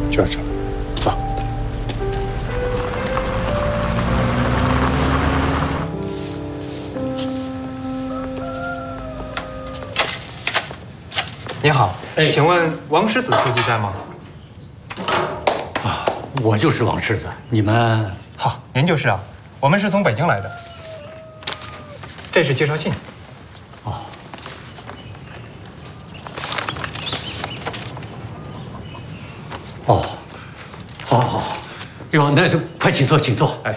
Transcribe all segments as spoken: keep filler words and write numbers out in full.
就要走，走。 您好，哎，请问王世子书记在吗？ 啊，我就是王世子。你们好，您就是啊。我们是从北京来的。这是介绍信。 哦。哦，好，好，好。哟，那就快请坐，请坐。哎，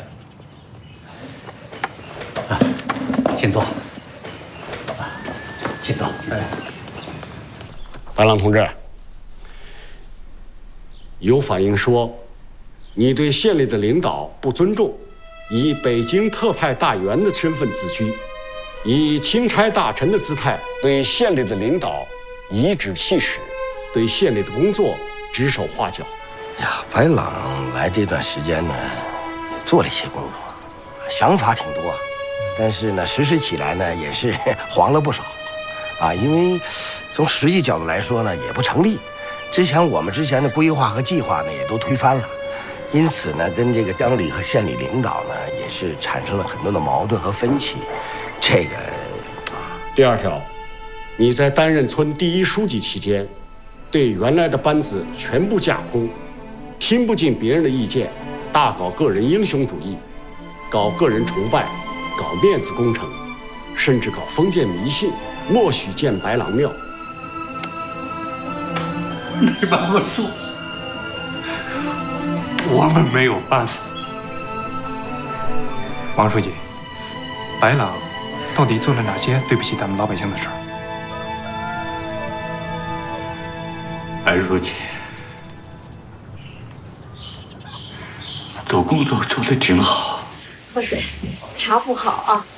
啊，请坐。啊，请坐，请坐。 白浪同志，有反映说，你对县里的领导不尊重，以北京特派大员的身份自居，以钦差大臣的姿态对县里的领导颐指气使，对县里的工作指手画脚。 呀，白朗来这段时间呢，做了一些工作，想法挺多，但是呢，实施起来呢也是黄了不少，啊，因为从实际角度来说呢，也不成立。之前我们之前的规划和计划呢，也都推翻了，因此呢，跟这个乡里和县里领导呢，也是产生了很多的矛盾和分歧。这个，啊， 第二条，你在担任村第一书记期间，对原来的班子全部架空，听不进别人的意见，大搞个人英雄主义，搞个人崇拜，搞面子工程，甚至搞封建迷信，默许建白狼庙。 没办法说，我们没有办法。 王书记，白朗到底做了哪些对不起咱们老百姓的事儿？ 白书记，做工作做得挺好。 喝水，茶不好啊。